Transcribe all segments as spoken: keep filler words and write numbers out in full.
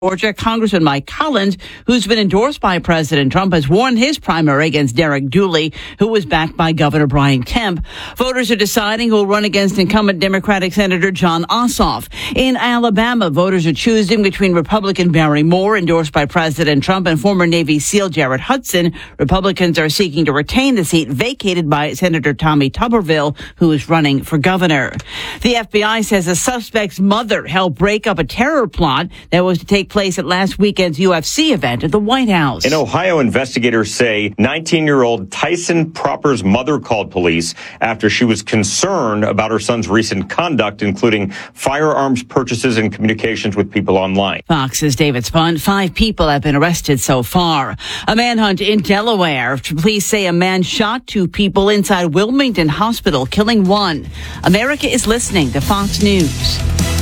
Georgia, Congressman Mike Collins, who's been endorsed by President Trump, has won his primary against Derek Dooley, who was backed by Governor Brian Kemp. Voters are deciding who will run against incumbent Democratic Senator Jon Ossoff. In Alabama, voters are choosing between Republican Barry Moore, endorsed by President Trump, and former Navy SEAL Jared Hudson. Republicans are seeking to retain the seat vacated by Senator Tommy Tuberville, who is running for governor. The F B I says a suspect's mother helped break up a terror plot that was to take place at last weekend's U F C event at the White House. In Ohio, investigators say nineteen-year-old Tyson Proper's mother called police after she was concerned about her son's recent conduct, including firearms purchases and communications with people online. Fox's David Spahn. Five people have been arrested so far. A manhunt in Delaware. Police say a man shot two people inside Wilmington Hospital, killing one. America is listening to Fox News.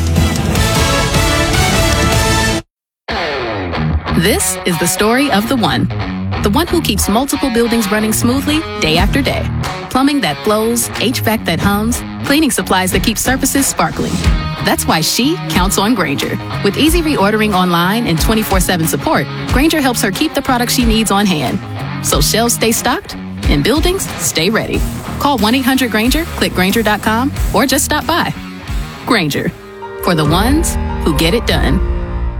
This is the story of the one. The one who keeps multiple buildings running smoothly day after day. Plumbing that flows, H V A C that hums, cleaning supplies that keep surfaces sparkling. That's why she counts on Grainger. With easy reordering online and twenty-four seven support, Grainger helps her keep the products she needs on hand. So shelves stay stocked and buildings stay ready. Call one eight hundred Grainger, click Grainger dot com, or just stop by. Grainger, for the ones who get it done.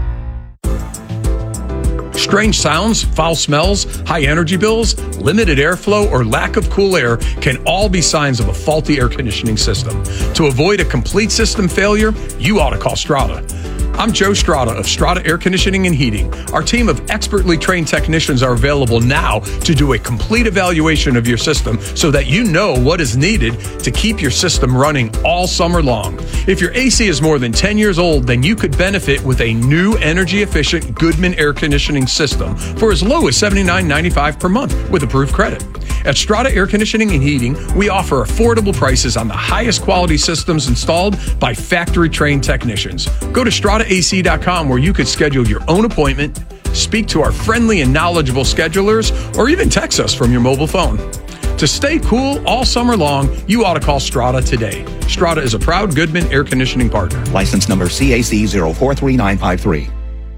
Strange sounds, foul smells, high energy bills, limited airflow, or lack of cool air can all be signs of a faulty air conditioning system. To avoid a complete system failure, you ought to call Strata. I'm Joe Strata of Strata Air Conditioning and Heating. Our team of expertly trained technicians are available now to do a complete evaluation of your system so that you know what is needed to keep your system running all summer long. If your A C is more than ten years old, then you could benefit with a new energy-efficient Goodman air conditioning system for as low as seventy-nine ninety-five per month with approved credit. At Strata Air Conditioning and Heating, we offer affordable prices on the highest quality systems installed by factory-trained technicians. Go to strata A C dot com where you could schedule your own appointment, speak to our friendly and knowledgeable schedulers, or even text us from your mobile phone. To stay cool all summer long, you ought to call Strata today. Strata is a proud Goodman air conditioning partner. License number C A C zero four three nine five three.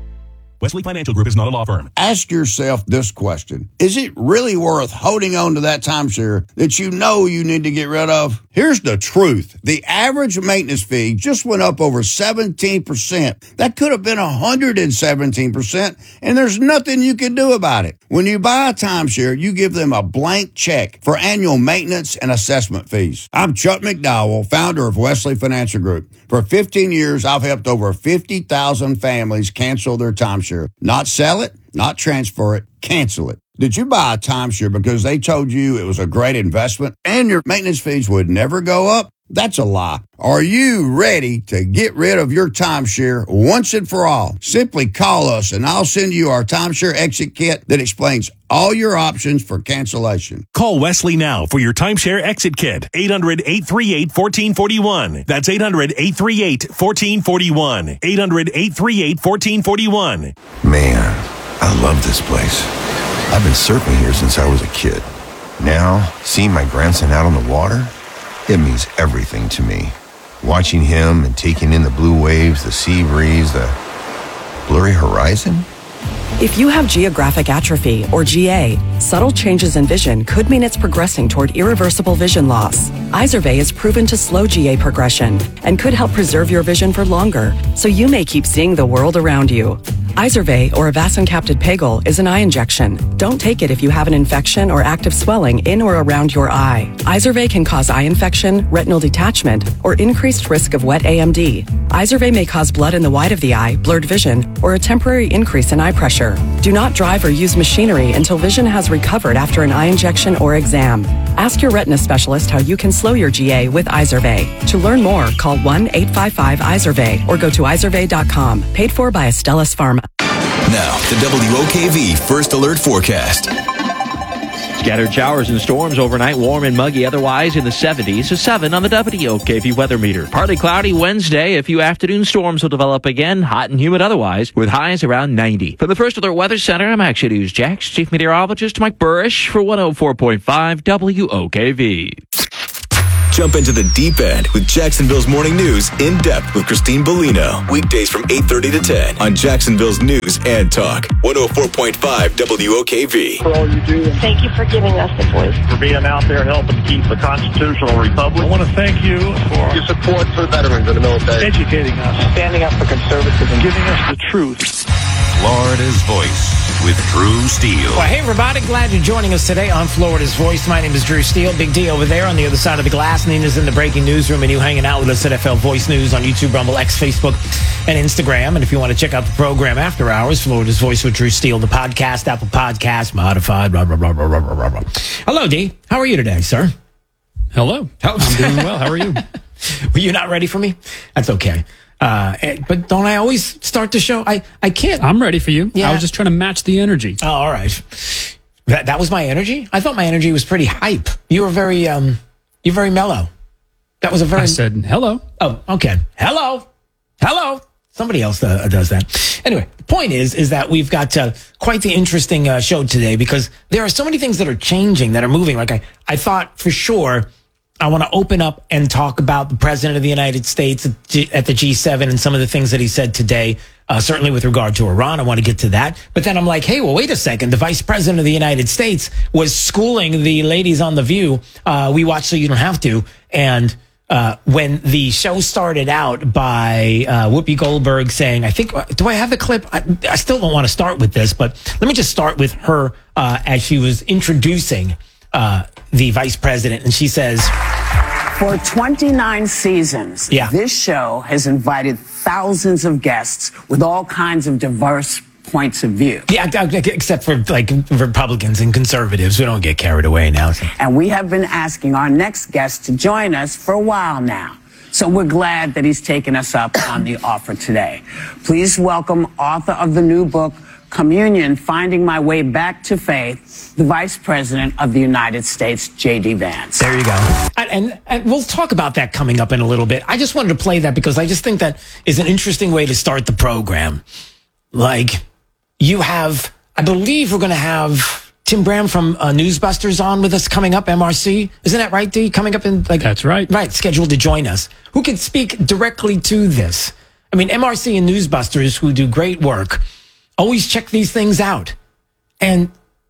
Wesley Financial Group is not a law firm. Ask yourself this question. Is it really worth holding on to that timeshare that you know you need to get rid of? Here's the truth. The average maintenance fee just went up over seventeen percent. That could have been one hundred seventeen percent, and there's nothing you can do about it. When you buy a timeshare, you give them a blank check for annual maintenance and assessment fees. I'm Chuck McDowell, founder of Wesley Financial Group. For fifteen years, I've helped over fifty thousand families cancel their timeshare. Not sell it, not transfer it, cancel it. Did you buy a timeshare because they told you it was a great investment and your maintenance fees would never go up? That's a lie. Are you ready to get rid of your timeshare once and for all? Simply call us and I'll send you our timeshare exit kit that explains all your options for cancellation. Call Wesley now for your timeshare exit kit. eight hundred, eight three eight, one four four one. That's eight hundred, eight three eight, one four four one. eight hundred, eight three eight, one four four one. Man, I love this place. I've been surfing here since I was a kid. Now, seeing my grandson out on the water, it means everything to me. Watching him and taking in the blue waves, the sea breeze, the blurry horizon. If you have geographic atrophy, or G A, subtle changes in vision could mean it's progressing toward irreversible vision loss. Izervay is proven to slow G A progression and could help preserve your vision for longer, so you may keep seeing the world around you. Izervay, or avacincaptad pegol, is an eye injection. Don't take it if you have an infection or active swelling in or around your eye. Izervay can cause eye infection, retinal detachment, or increased risk of wet A M D. Izervay may cause blood in the white of the eye, blurred vision, or a temporary increase in eye pressure. Do not drive or use machinery until vision has recovered after an eye injection or exam. Ask your retina specialist how you can slow your G A with Izervay. To learn more, call one eight five five Izervay or go to izervay dot com. Paid for by Astellas Pharma. Now, the W O K V First Alert Forecast. Scattered showers and storms overnight, warm and muggy otherwise in the seventies, a seven on the W O K V weather meter. Partly cloudy Wednesday, a few afternoon storms will develop again, hot and humid otherwise, with highs around ninety. From the First Alert Weather Center, I'm Action News Jax Chief Meteorologist Mike Burrish for one oh four point five W O K V. Jump into the deep end with Jacksonville's Morning News in depth with Christine Bellino. Weekdays from eight thirty to ten on Jacksonville's News and Talk. one oh four point five W O K V. For all you do. Thank you for giving us the voice. For being out there helping keep the constitutional republic. I want to thank you for your support for veterans in the military. Educating us. Standing up for conservatism. Giving us the truth. Florida's Voice with Drew Steele. Well, hey, everybody. Glad you're joining us today on Florida's Voice. My name is Drew Steele. Big D over there on the other side of the glass. Nina's in the breaking newsroom, and you hanging out with us at F L Voice News on YouTube, Rumble, X, Facebook, and Instagram. And if you want to check out the program after hours, Florida's Voice with Drew Steele, the podcast, Apple Podcast, modified, blah, blah, blah, blah, blah, blah, blah. Hello, D. How are you today, sir? Hello. I'm doing well. How are you? Were you not ready for me? That's okay. Uh, but don't I always start the show? I, I can't. I'm ready for you. Yeah. I was just trying to match the energy. Oh, all right. That that was my energy? I thought my energy was pretty hype. You were very, um, you're very mellow. That was a very... I said hello. Oh, okay. Hello. Hello. Somebody else uh, does that. Anyway, the point is, is that we've got uh, quite the interesting uh, show today because there are so many things that are changing, that are moving. Like I, I thought for sure... I want to open up and talk about the President of the United States at the G seven and some of the things that he said today, uh, certainly with regard to Iran. I want to get to that. But then I'm like, hey, well, wait a second. The Vice President of the United States was schooling the ladies on The View. Uh, we watch so you don't have to. And uh, when the show started out by uh, Whoopi Goldberg saying, I think, do I have the clip? I, I still don't want to start with this, but let me just start with her uh, as she was introducing uh, the Vice President. And she says... For twenty-nine seasons, yeah. this show has invited thousands of guests with all kinds of diverse points of view. Yeah, except for like Republicans and conservatives. We don't get carried away now. So. And we have been asking our next guest to join us for a while now. So we're glad that he's taken us up on the offer today. Please welcome author of the new book, Communion, Finding My Way Back to Faith, the Vice President of the United States, J D. Vance. There you go. And, and, and we'll talk about that coming up in a little bit. I just wanted to play that because I just think that is an interesting way to start the program. Like, you have, I believe we're going to have Tim Bram from uh, Newsbusters on with us coming up, M R C. Isn't that right, D? Coming up in, like... That's right. Right, scheduled to join us. Who can speak directly to this? I mean, M R C and Newsbusters, who do great work, always check these things out. And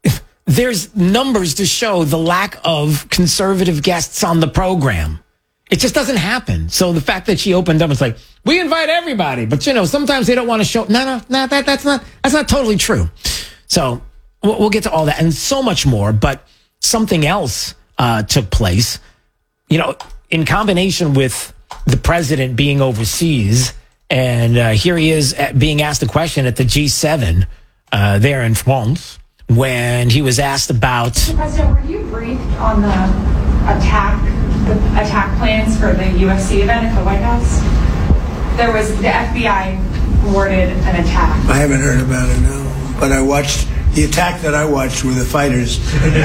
there's numbers to show the lack of conservative guests on the program. It just doesn't happen. So the fact that she opened up and was like, we invite everybody, but you know, sometimes they don't want to show. No, no, no, that, that's not, that's not totally true. So we'll, we'll get to all that and so much more, but something else uh, took place, you know, in combination with the president being overseas. And uh, here he is at being asked a question at the G seven uh, there in France when he was asked about... Mister President, were you briefed on the attack, the attack plans for the U F C event at the White House? There was, the F B I thwarted an attack. I haven't heard about it, no. But I watched, the attack that I watched were the fighters.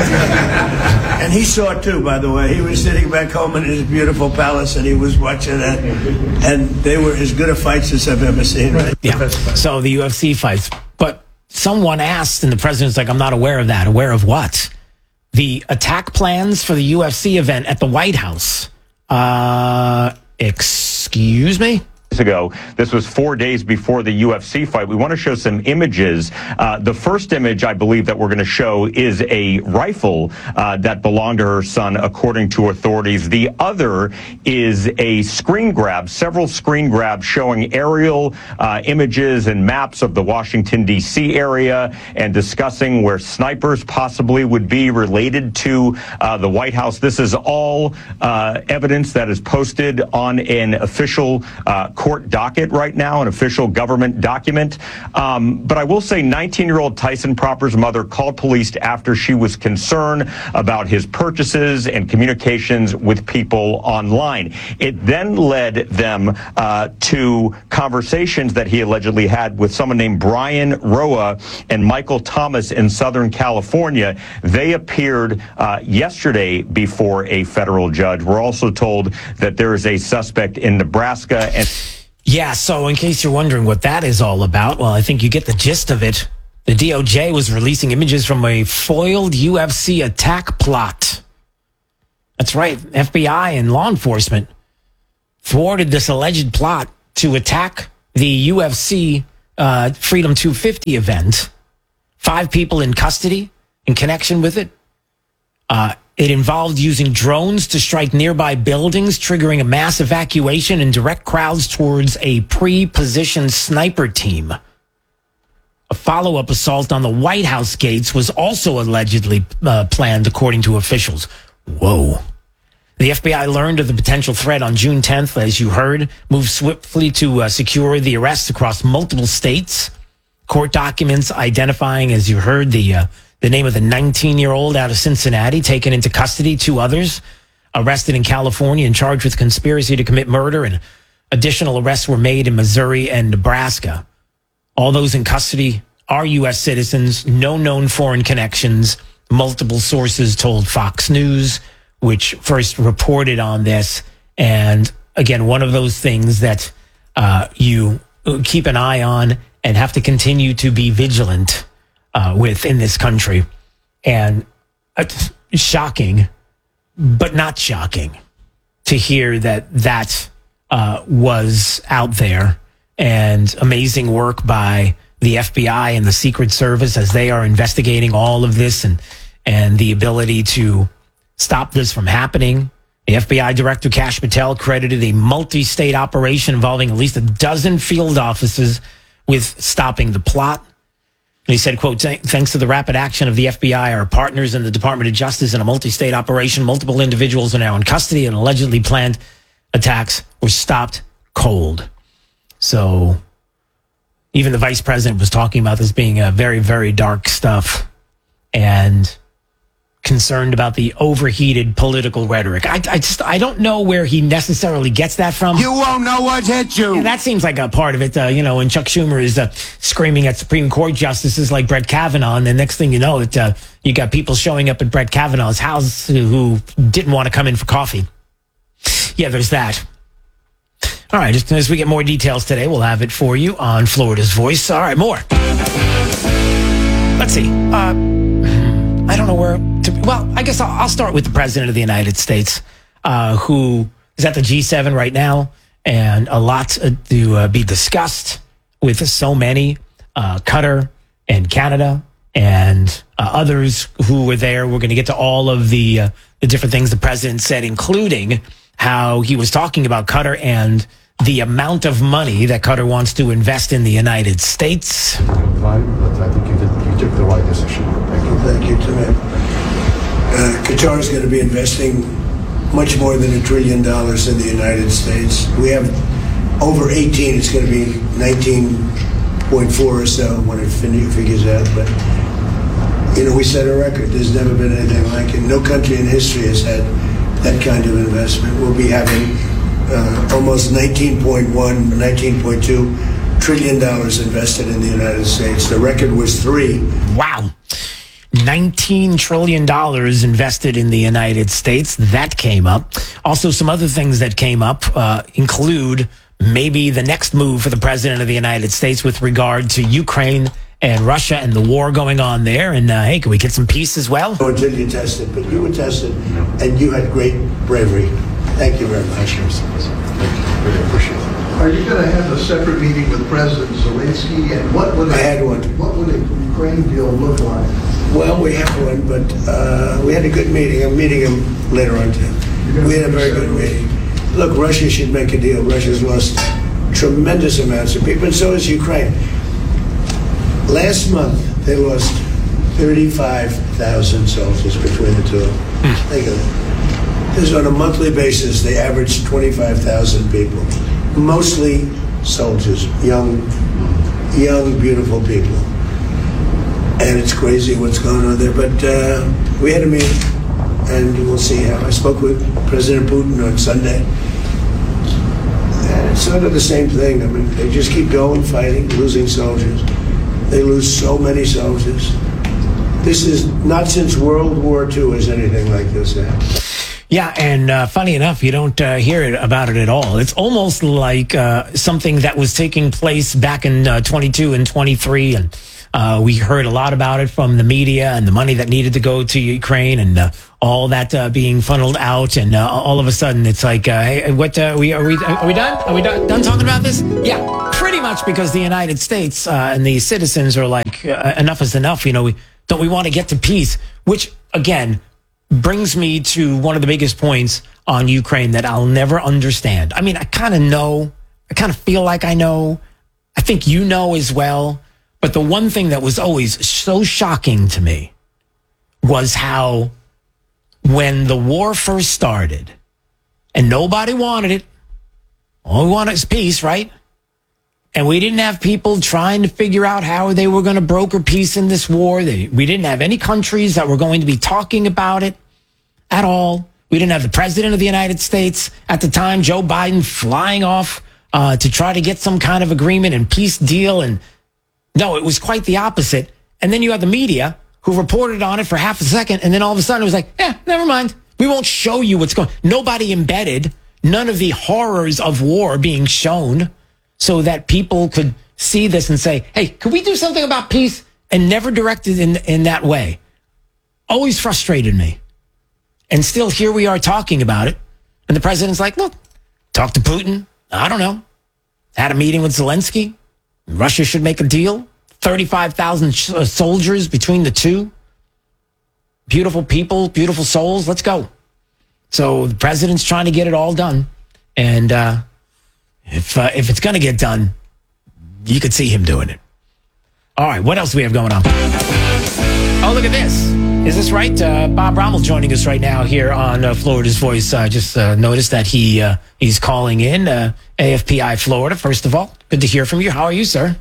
And he saw it too, by the way. He was sitting back home in his beautiful palace and he was watching it. And they were as good a fights as I've ever seen. Right? Yeah, so the U F C fights. But someone asked, and the president's like, I'm not aware of that. Aware of what? The attack plans for the U F C event at the White House. Uh, excuse me? Ago. This was four days before the U F C fight. We want to show some images. Uh, the first image, I believe, that we're going to show is a rifle uh, that belonged to her son, according to authorities. The other is a screen grab, several screen grabs showing aerial uh, images and maps of the Washington, D C area and discussing where snipers possibly would be related to uh, the White House. This is all uh, evidence that is posted on an official uh, court docket right now, an official government document. Um, but I will say nineteen-year-old Tyson Proper's mother called police after she was concerned about his purchases and communications with people online. It then led them uh, to conversations that he allegedly had with someone named Brian Roa and Michael Thomas in Southern California. They appeared uh, yesterday before a federal judge. We're also told that there is a suspect in Nebraska. And yeah, so in case you're wondering what that is all about, well, I think you get the gist of it. The D O J was releasing images from a foiled U F C attack plot. That's right. F B I and law enforcement thwarted this alleged plot to attack the U F C uh, Freedom two fifty event. Five people in custody in connection with it. Uh, it involved using drones to strike nearby buildings, triggering a mass evacuation and direct crowds towards a pre-positioned sniper team. A follow-up assault on the White House gates was also allegedly uh, planned, according to officials. Whoa. The F B I learned of the potential threat on June tenth, as you heard, moved swiftly to uh, secure the arrests across multiple states. Court documents identifying, as you heard, the uh, the name of the nineteen-year-old out of Cincinnati, taken into custody. Two others arrested in California and charged with conspiracy to commit murder, and additional arrests were made in Missouri and Nebraska. All those in custody are U S citizens, no known foreign connections. Multiple sources told Fox News, which first reported on this. And again, one of those things that uh, you keep an eye on and have to continue to be vigilant uh, with in this country. And it's shocking, but not shocking to hear that that uh, was out there. And amazing work by the F B I and the Secret Service as they are investigating all of this and and the ability to stop this from happening. The F B I Director Kash Patel credited a multi-state operation involving at least a dozen field offices with stopping the plot. And he said, quote, thanks to the rapid action of the F B I, our partners in the Department of Justice in a multi-state operation, multiple individuals are now in custody and allegedly planned attacks were stopped cold. So even the vice president was talking about this being a very, very dark stuff and concerned about the overheated political rhetoric. I, I just, I don't know where he necessarily gets that from. You won't know what hit you. Yeah, that seems like a part of it, uh, you know, when Chuck Schumer is uh, screaming at Supreme Court justices like Brett Kavanaugh, and the next thing you know, it, uh, you got people showing up at Brett Kavanaugh's house who didn't want to come in for coffee. Yeah, there's that. All right, just as we get more details today, we'll have it for you on Florida's Voice. All right, more. Let's see. Uh, I don't know where to... Well, I guess I'll, I'll start with the President of the United States, uh, who is at the G seven right now, and a lot uh, to uh, be discussed with so many. Uh, Qatar and Canada and uh, others who were there. We're going to get to all of the, uh, the different things the President said, including how he was talking about Qatar and the amount of money that Qatar wants to invest in the United States. But I think you, did, you took the right decision. Thank you. Thank you, Tim. Uh, Qatar is going to be investing much more than a trillion dollars in the United States. We have over eighteen. It's going to be nineteen point four or so when it fin- figures out. But, you know, we set a record. There's never been anything like it. No country in history has had that kind of investment. We'll be having uh, almost nineteen point one, nineteen point two trillion dollars invested in the United States. The record was three. Wow. nineteen trillion dollars invested in the United States. That came up. Also, some other things that came up uh, include maybe the next move for the President of the United States with regard to Ukraine and Russia and the war going on there. And, uh, hey, can we get some peace as well? Until you tested, but you were tested, and you had great bravery. Thank you very much. Really appreciate it. Are you going to have a separate meeting with President Zelensky? And what would a, I had one. What would a Ukraine deal look like? Well, we have one, but uh, we had a good meeting. I'm meeting him later on, too. We had a very good meeting. Look, Russia should make a deal. Russia's lost tremendous amounts of people, and so has Ukraine. Last month, they lost thirty-five thousand soldiers between the two of them. Think of it. This is on a monthly basis. They average twenty-five thousand people, mostly soldiers, young, young, beautiful people. And it's crazy what's going on there. But uh, we had a meeting, and we'll see how. I spoke with President Putin on Sunday. And it's sort of the same thing. I mean, they just keep going, fighting, losing soldiers. They lose so many soldiers. This is not since World War Two has anything like this happened. Yeah, and uh, funny enough, you don't uh, hear it about it at all. It's almost like uh, something that was taking place back in uh, twenty-two and twenty-three and Uh, we heard a lot about it from the media and the money that needed to go to Ukraine and uh, all that uh, being funneled out. And uh, all of a sudden, it's like, uh, hey, what uh, we are we are we done? Are we done, done talking about this? Yeah, pretty much, because the United States uh, and the citizens are like, uh, enough is enough. You know, we don't we want to get to peace, which again brings me to one of the biggest points on Ukraine that I'll never understand. I mean, I kind of know, I kind of feel like I know. I think you know as well. But the one thing that was always so shocking to me was how when the war first started and nobody wanted it, all we wanted is peace, right? And we didn't have people trying to figure out how they were going to broker peace in this war. They, we didn't have any countries that were going to be talking about it at all. We didn't have the president of the United States at the time, Joe Biden, flying off uh, to try to get some kind of agreement and peace deal. And no, it was quite the opposite. And then you had the media who reported on it for half a second. And then all of a sudden it was like, eh, never mind. We won't show you what's going on. Nobody embedded none of the horrors of war being shown so that people could see this and say, hey, could we do something about peace? And never directed in, in that way. Always frustrated me. And still here we are talking about it. And the president's like, look, talk to Putin. I don't know. Had a meeting with Zelensky. Russia should make a deal. thirty-five thousand sh- uh, soldiers between the two. Beautiful people, beautiful souls. Let's go. So the president's trying to get it all done. And uh, if uh, if it's going to get done, you could see him doing it. All right, what else do we have going on? Oh, look at this. Is this right? Uh, Bob Rommel joining us right now here on uh, Florida's Voice. I uh, just uh, noticed that he uh, he's calling in uh, A F P I Florida. First of all, good to hear from you. How are you, sir?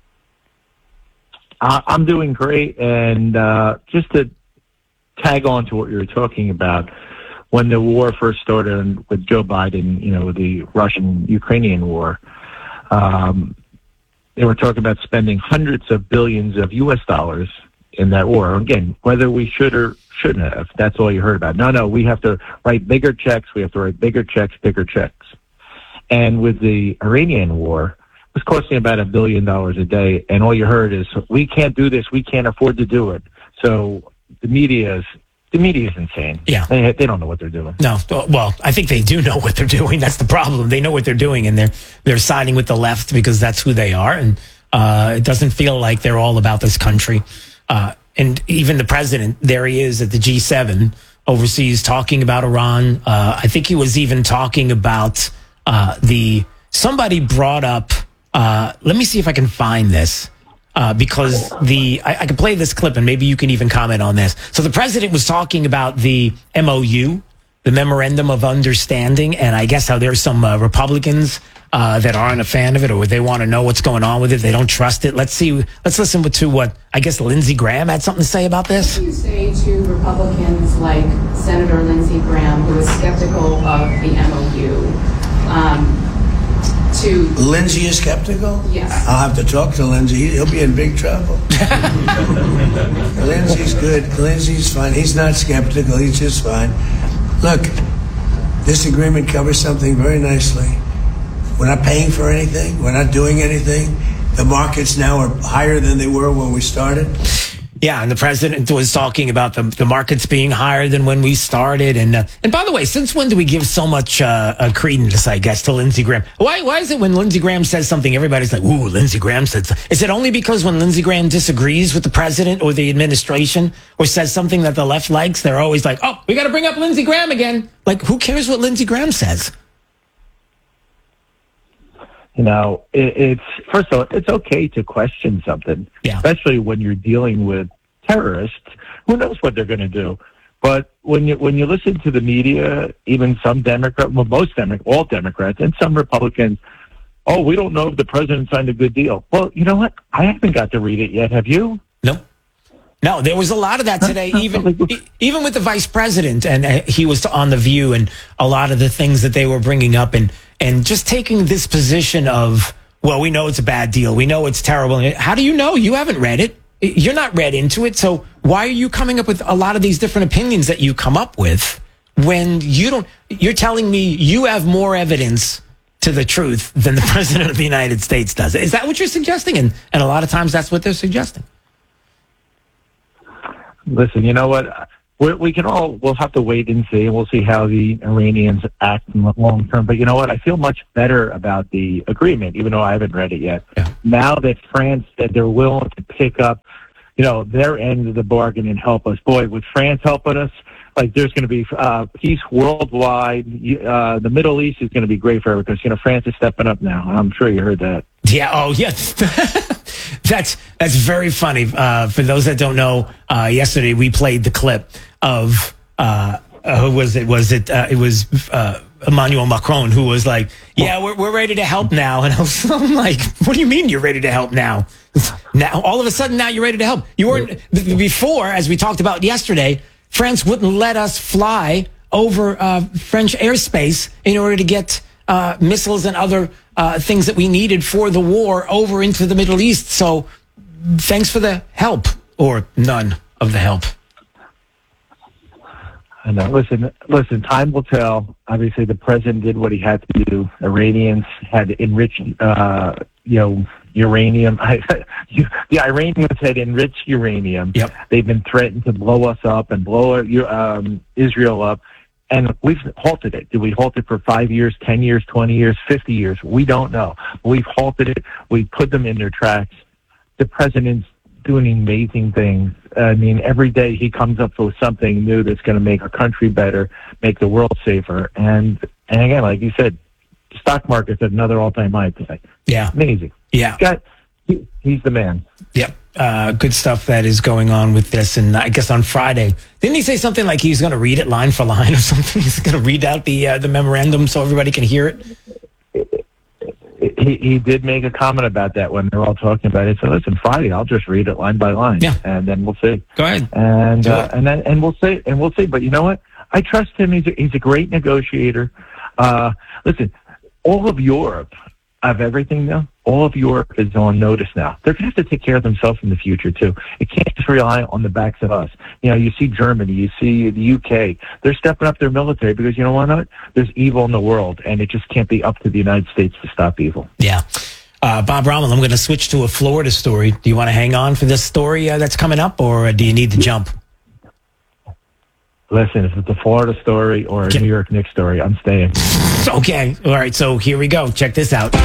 Uh, I'm doing great. And uh, just to tag on to what you were talking about, when the war first started with Joe Biden, you know, the Russian-Ukrainian war, um, they were talking about spending hundreds of billions of U S dollars in that war. Again, whether we should or shouldn't have, that's all you heard about. No, no, we have to write bigger checks. We have to write bigger checks, bigger checks. And with the Iranian war, it was costing about a billion dollars a day. And all you heard is, we can't do this. We can't afford to do it. So the media is, the media is insane. Yeah. They, they don't know what they're doing. No. Well, I think they do know what they're doing. That's the problem. They know what they're doing, and they're, they're siding with the left because that's who they are. And uh, it doesn't feel like they're all about this country. Uh, and even the president, there he is at the G seven overseas talking about Iran. Uh, I think he was even talking about uh, the, somebody brought up, uh, let me see if I can find this, uh, because the, I, I can play this clip and maybe you can even comment on this. So the president was talking about the M O U, the Memorandum of Understanding, and I guess how there's some uh, Republicans Uh, that aren't a fan of it, or they want to know what's going on with it. They don't trust it. Let's see. Let's listen to what, I guess, Lindsey Graham had something to say about this. What do you say to Republicans like Senator Lindsey Graham, who is skeptical of the M O U? Um, to Lindsey is skeptical? Yes. I'll have to talk to Lindsey. He'll be in big trouble. Lindsey's good. Lindsey's fine. He's not skeptical. He's just fine. Look, this agreement covers something very nicely. We're not paying for anything. We're not doing anything. The markets now are higher than they were when we started. Yeah, and the president was talking about the, the markets being higher than when we started. And uh, and by the way, since when do we give so much uh, uh, credence, I guess, to Lindsey Graham? Why why is it when Lindsey Graham says something, everybody's like, ooh, Lindsey Graham said something? Is it only because when Lindsey Graham disagrees with the president or the administration or says something that the left likes, they're always like, oh, we got to bring up Lindsey Graham again? Like, who cares what Lindsey Graham says? You know, it, it's, first of all, it's okay to question something, yeah. especially when you're dealing with terrorists. Who knows what they're going to do? But when you when you listen to the media, even some Democrats, well, most Democrats, all Democrats, and some Republicans, oh, we don't know if the president signed a good deal. Well, you know what? I haven't got to read it yet. Have you? No. No, there was a lot of that today, even even with the vice president, and uh, he was on The View, and a lot of the things that they were bringing up, and and just taking this position of, well, we know it's a bad deal, we know it's terrible. How do you know? You haven't read it. You're not read into it. So why are you coming up with a lot of these different opinions that you come up with when you don't? You're telling me you have more evidence to the truth than the president of the United States does. Is that what you're suggesting? And and a lot of times that's what they're suggesting. listen, you know what? We, we can all, we'll have to wait and see, and we'll see how the Iranians act in the long term. But you know what? I feel much better about the agreement, even though I haven't read it yet. Yeah. Now that France said they're willing to pick up, you know, their end of the bargain and help us. Boy, with France helping us, like there's going to be uh, peace worldwide. Uh, the Middle East is going to be great for everyone because, you know, France is stepping up now. I'm sure you heard that. Yeah. Oh, yes. that's that's very funny. Uh, for those that don't know, uh, yesterday we played the clip of uh, uh, who was it? Was it? Uh, it was uh, Emmanuel Macron who was like, "Yeah, we're we're ready to help now." And I was I'm like, "What do you mean you're ready to help now? Now all of a sudden now you're ready to help? You weren't before, as we talked about yesterday. France wouldn't let us fly over uh, French airspace in order to get uh, missiles and other uh, things that we needed for the war over into the Middle East. So thanks for the help, or none of the help." I know. Listen, listen, time will tell. Obviously, the president did what he had to do. Iranians had enriched, uh, you know, uranium. The Iranians had enriched uranium. Yep. They've been threatened to blow us up and blow um, Israel up. And we've halted it. Did we halt it for five years, ten years, twenty years, fifty years? We don't know. We've halted it. We put them in their tracks. The president's doing amazing things. I mean, every day he comes up with something new that's going to make our country better, make the world safer. And, and again, like you said, the stock market's at another all-time high today. Yeah. Amazing. Yeah. He's, got, he, he's the man. Yep. Uh, good stuff that is going on with this. And I guess on Friday, didn't he say something like he's going to read it line for line or something? He's going to read out the uh, the memorandum so everybody can hear it? He, he did make a comment about that when they're all talking about it. So listen, Friday, I'll just read it line by line, yeah. and then we'll see. Go ahead, and uh, and then and we'll see, and we'll see. But you know what? I trust him. He's a, he's a great negotiator. Uh, listen, all of Europe of everything now. All of Europe is on notice now. They're going to have to take care of themselves in the future too. It can't just rely on the backs of us. You know, you see Germany, you see the U K. They're stepping up their military because you know why not? There's evil in the world, and it just can't be up to the United States to stop evil. Yeah. Uh, Bob Rommel, I'm going to switch to a Florida story. Do you want to hang on for this story uh, that's coming up, or do you need to jump? Listen, if it's a Florida story or a New York Knicks story, I'm staying. Okay. All right. So here we go. Check this out.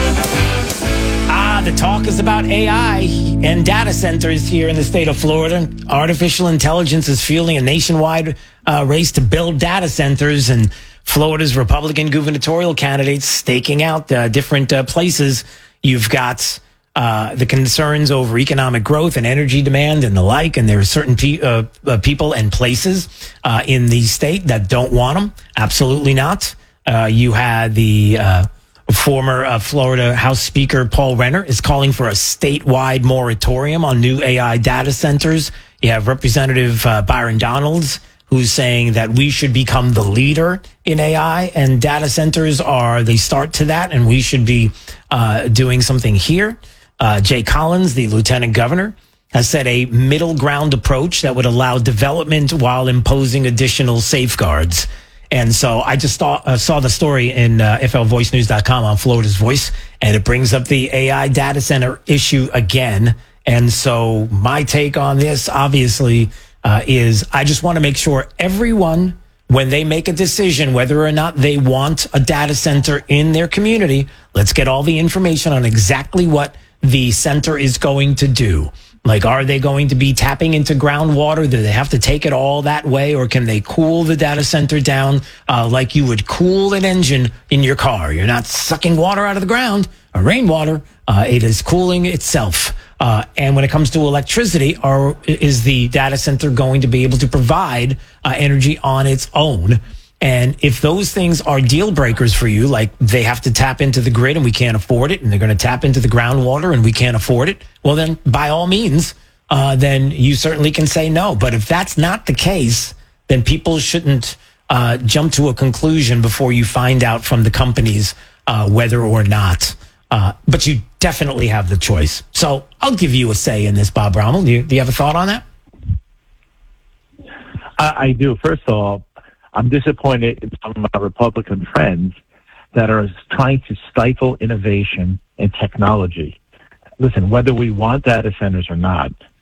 Ah, the talk is about A I and data centers here in the state of Florida. Artificial intelligence is fueling a nationwide uh, race to build data centers, and Florida's Republican gubernatorial candidates staking out uh, different uh, places. You've got uh, the concerns over economic growth and energy demand and the like, and there are certain pe- uh, uh, people and places uh, in the state that don't want them. Absolutely not. Uh, you had the uh, former uh, Florida House Speaker Paul Renner is calling for a statewide moratorium on new A I data centers. You have Representative uh, Byron Donalds, who's saying that we should become the leader in A I, and data centers are the start to that, and we should be uh, doing something here. Uh, Jay Collins, the lieutenant governor, has said a middle ground approach that would allow development while imposing additional safeguards. And so I just saw, uh, saw the story in uh, F L voice news dot com on Florida's Voice, and it brings up the A I data center issue again. And so my take on this, obviously, uh, is I just want to make sure everyone, when they make a decision whether or not they want a data center in their community, let's get all the information on exactly what the center is going to do. Like, are they going to be tapping into groundwater? Do they have to take it all that way? Or can they cool the data center down uh, like you would cool an engine in your car? You're not sucking water out of the ground or rainwater. Uh, it is cooling itself. Uh, and when it comes to electricity, are, is the data center going to be able to provide uh, energy on its own? And if those things are deal breakers for you, like they have to tap into the grid and we can't afford it, and they're going to tap into the groundwater and we can't afford it, well, then by all means, uh, then you certainly can say no. But if that's not the case, then people shouldn't uh, jump to a conclusion before you find out from the companies uh, whether or not. Uh, but you definitely have the choice. So I'll give you a say in this, Bob Rommel. Do you, do you have a thought on that? I, I do. First of all, I'm disappointed in some of my Republican friends that are trying to stifle innovation and technology. Listen, whether we want data centers or not,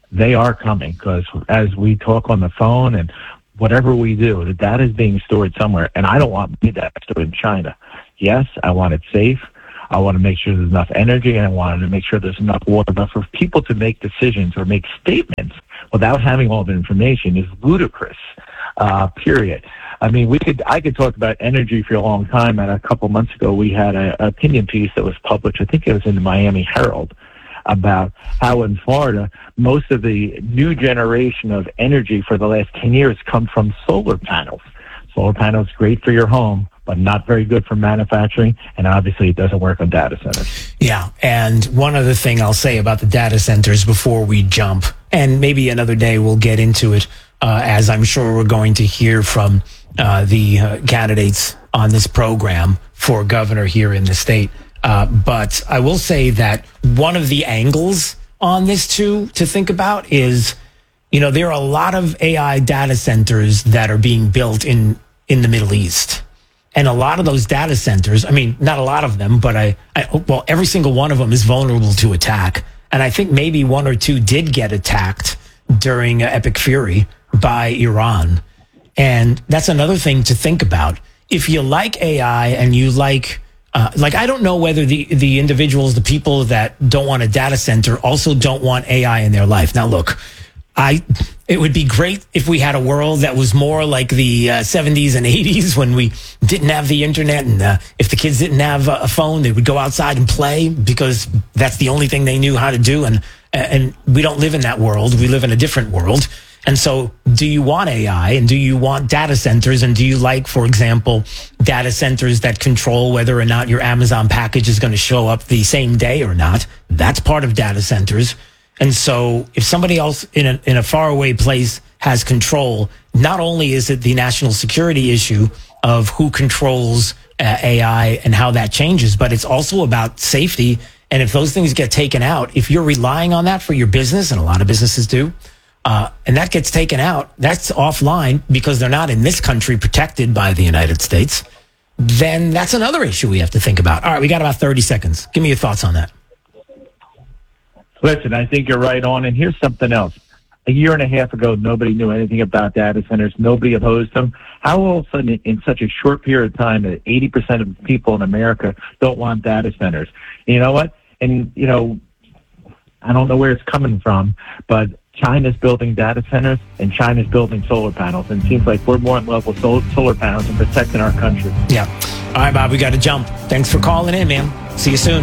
they are coming, because as we talk on the phone and whatever we do, the data is being stored somewhere, and I don't want my data stored in China. Yes, I want it safe. I want to make sure there's enough energy, and I want to make sure there's enough water. But for people to make decisions or make statements without having all the information is ludicrous, uh, period. I mean, we could, I could talk about energy for a long time, and a couple months ago we had an opinion piece that was published, I think it was in the Miami Herald, about how in Florida, most of the new generation of energy for the last ten years come from solar panels. Solar panels, great for your home, but not very good for manufacturing, and obviously it doesn't work on data centers. Yeah, and one other thing I'll say about the data centers before we jump, and maybe another day we'll get into it, uh, as I'm sure we're going to hear from uh, the uh, candidates on this program for governor here in the state. Uh, but I will say that one of the angles on this, too, to think about is, you know, there are a lot of A I data centers that are being built in, in the Middle East. And a lot of those data centers, I mean, not a lot of them, but I, I, well, every single one of them is vulnerable to attack. And I think maybe one or two did get attacked during uh, Epic Fury by Iran. And that's another thing to think about. If you like A I and you like, uh, like, I don't know whether the, the individuals, the people that don't want a data center also don't want A I in their life. Now, look, I, it would be great if we had a world that was more like the uh, seventies and eighties when we didn't have the internet, and uh, if the kids didn't have a phone, they would go outside and play because that's the only thing they knew how to do. And, and we don't live in that world. We live in a different world. And so do you want A I, and do you want data centers? And do you like, for example, data centers that control whether or not your Amazon package is going to show up the same day or not? That's part of data centers. And so if somebody else in a, in a faraway place has control, not only is it the national security issue of who controls uh, A I and how that changes, but it's also about safety. And if those things get taken out, if you're relying on that for your business, and a lot of businesses do, uh, and that gets taken out, that's offline because they're not in this country protected by the United States, then that's another issue we have to think about. All right, we got about thirty seconds. Give me your thoughts on that. Listen, I think you're right on. And here's something else. A year and a half ago, nobody knew anything about data centers. Nobody opposed them. How all of a sudden, in such a short period of time, that eighty percent of people in America don't want data centers? You know what? And, you know, I don't know where it's coming from, but China's building data centers and China's building solar panels. And it seems like we're more in love with solar panels and protecting our country. Yeah. All right, Bob, we got to jump. Thanks for calling in, man. See you soon.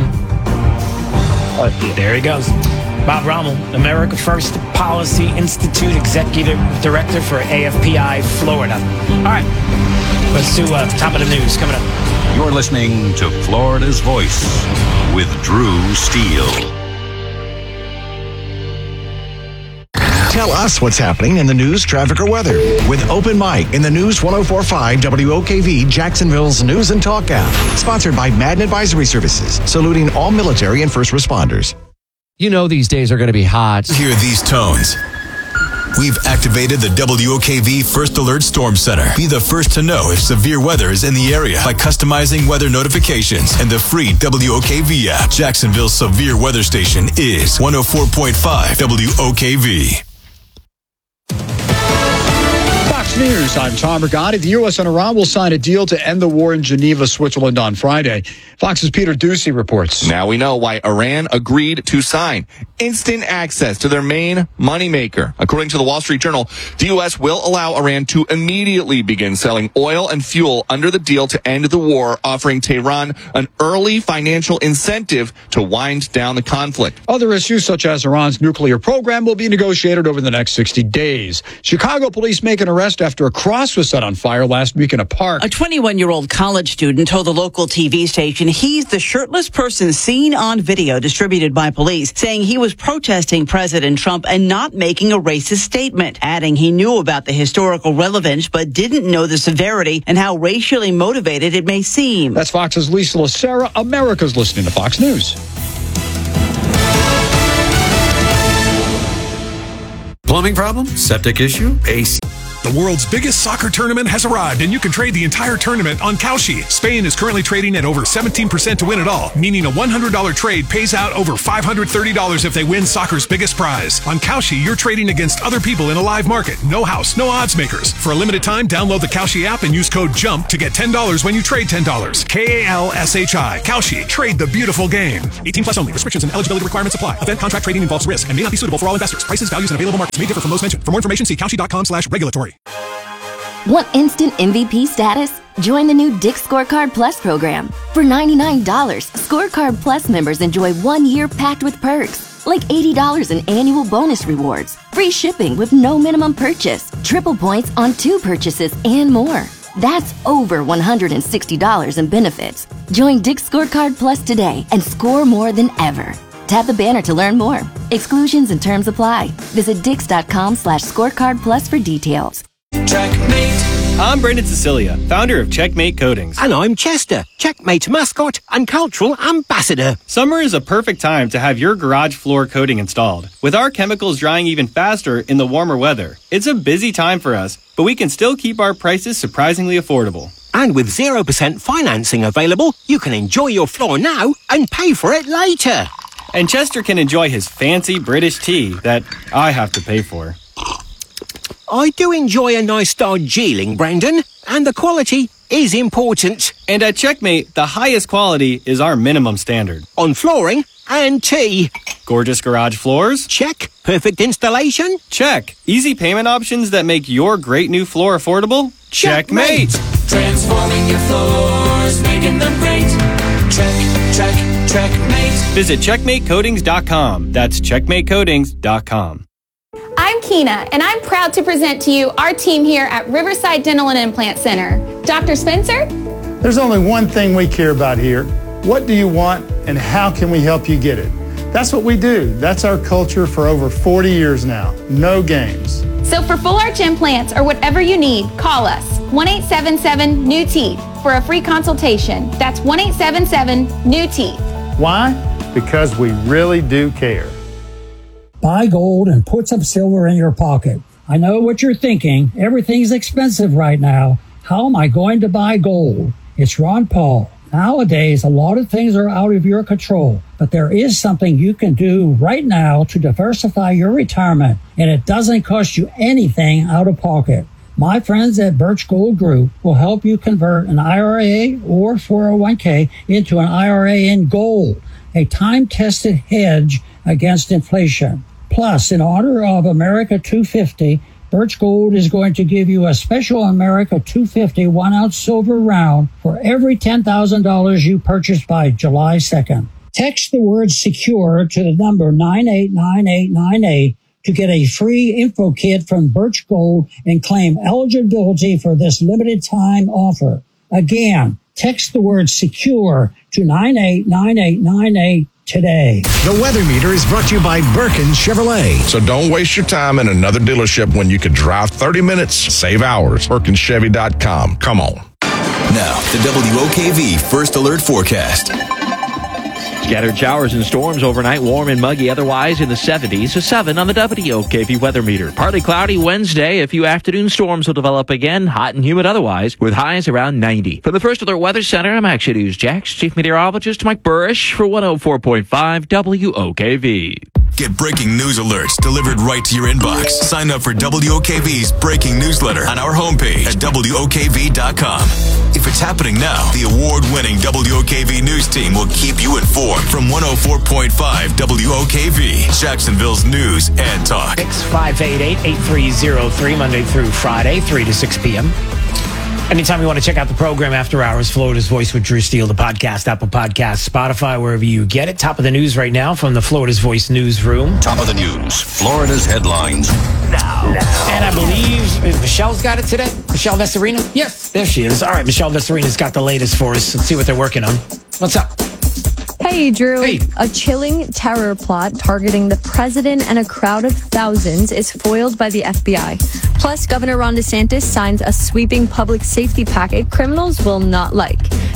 There he goes. Bob Rommel, America First Policy Institute Executive Director for A F P I Florida. All right, let's do uh, top of the news coming up. You're listening to Florida's Voice with Drew Steele. Tell us what's happening in the news, traffic, or weather with Open Mic in the News one oh four point five W O K V, Jacksonville's News and Talk app. Sponsored by Madden Advisory Services, saluting all military and first responders. You know these days are going to be hot. Hear these tones. We've activated the W O K V First Alert Storm Center. Be the first to know if severe weather is in the area by customizing weather notifications and the free W O K V app. Jacksonville's severe weather station is one oh four point five W O K V. Fox News, I'm Tom Rigotti. The U S and Iran will sign a deal to end the war in Geneva, Switzerland on Friday. Fox's Peter Ducey reports. Now we know why Iran agreed to sign instant access to their main moneymaker. According to the Wall Street Journal, the U S will allow Iran to immediately begin selling oil and fuel under the deal to end the war, offering Tehran an early financial incentive to wind down the conflict. Other issues such as Iran's nuclear program will be negotiated over the next sixty days. Chicago police make an arrest after a cross was set on fire last week in a park. A twenty-one-year-old college student told the local T V station he's the shirtless person seen on video distributed by police, saying he was protesting President Trump and not making a racist statement, adding he knew about the historical relevance but didn't know the severity and how racially motivated it may seem. That's Fox's Lisa Lacera. America's listening to Fox News. Plumbing problem? Septic issue? A C. The world's biggest soccer tournament has arrived, and you can trade the entire tournament on Kalshi. Spain is currently trading at over seventeen percent to win it all, meaning a one hundred dollars trade pays out over five hundred thirty dollars if they win soccer's biggest prize. On Kalshi, you're trading against other people in a live market. No house, no odds makers. For a limited time, download the Kalshi app and use code JUMP to get ten dollars when you trade ten dollars. K A L S H I. Kalshi. Trade the beautiful game. eighteen plus only. Restrictions and eligibility requirements apply. Event contract trading involves risk and may not be suitable for all investors. Prices, values, and available markets may differ from those mentioned. For more information, see kalshi.com slash regulatory. Want instant M V P status? Join the new Dick's Scorecard Plus program. For ninety-nine dollars, Scorecard Plus members enjoy one year packed with perks, like eighty dollars in annual bonus rewards, free shipping with no minimum purchase, triple points on two purchases, and more. That's over one hundred sixty dollars in benefits. Join Dick's Scorecard Plus today and score more than ever. Tap the banner to learn more. Exclusions and terms apply. Visit dix.com slash scorecard plus for details. Checkmate. I'm Brendan Cecilia, founder of Checkmate Coatings. And I'm Chester, Checkmate mascot and cultural ambassador. Summer is a perfect time to have your garage floor coating installed. With our chemicals drying even faster in the warmer weather, it's a busy time for us, but we can still keep our prices surprisingly affordable. And with zero percent financing available, you can enjoy your floor now and pay for it later. And Chester can enjoy his fancy British tea that I have to pay for. I do enjoy a nice Darjeeling, Brandon, and the quality is important. And at Checkmate, the highest quality is our minimum standard. On flooring and tea. Gorgeous garage floors? Check. Perfect installation? Check. Easy payment options that make your great new floor affordable? Checkmate! Checkmate. Transforming your floors, making them great. Check, check, checkmate. Visit checkmate coatings dot com. That's checkmate coatings dot com. I'm Keena, and I'm proud to present to you our team here at Riverside Dental and Implant Center. Doctor Spencer? There's only one thing we care about here. What do you want, and how can we help you get it? That's what we do. That's our culture for over forty years now. No games. So for full arch implants or whatever you need, call us, one eight seven seven, N E W Teeth, for a free consultation. That's one eight seven seven, N E W Teeth. Why? Because we really do care. Buy gold and put some silver in your pocket. I know what you're thinking. Everything's expensive right now. How am I going to buy gold? It's Ron Paul. Nowadays, a lot of things are out of your control, but there is something you can do right now to diversify your retirement, and it doesn't cost you anything out of pocket. My friends at Birch Gold Group will help you convert an I R A or four oh one k into an I R A in gold, a time-tested hedge against inflation. Plus, in honor of America two fifty, Birch Gold is going to give you a special America two fifty one-ounce silver round for every ten thousand dollars you purchase by July second. Text the word SECURE to the number nine eight nine eight nine eight to get a free info kit from Birch Gold and claim eligibility for this limited time offer. Again, text the word SECURE to nine eight nine eight nine eight today. The Weather Meter is brought to you by Birkin Chevrolet. So don't waste your time in another dealership when you could drive thirty minutes, save hours. Birkin Chevy dot com. Come on. Now, the W O K V First Alert Forecast. Scattered showers and storms overnight, warm and muggy, otherwise in the seventies. A seven on the W O K V weather meter. Partly cloudy Wednesday. A few afternoon storms will develop again, hot and humid otherwise, with highs around ninety. From the First Alert Weather Center, I'm Action News Jax Chief Meteorologist Mike Burrish for one oh four point five W O K V. Get breaking news alerts delivered right to your inbox. Sign up for W O K V's breaking newsletter on our homepage at W O K V dot com. If it's happening now, the award-winning W O K V news team will keep you informed from one oh four point five W O K V, Jacksonville's news and talk. six five eight eight, eight three zero three, Monday through Friday, three to six p.m. Anytime you want to check out the program after hours, Florida's Voice with Drew Steele, the podcast, Apple Podcasts, Spotify, wherever you get it. Top of the news right now from the Florida's Voice newsroom. Top of the news, Florida's headlines now. now. And I believe Michelle's got it today. Michelle Vesarina? Yes, there she is. All right, Michelle Vesarina's got the latest for us. Let's see what they're working on. What's up? Hey, Drew. Hey. A chilling terror plot targeting the president and a crowd of thousands is foiled by the F B I. Plus, Governor Ron DeSantis signs a sweeping public safety packet criminals will not like.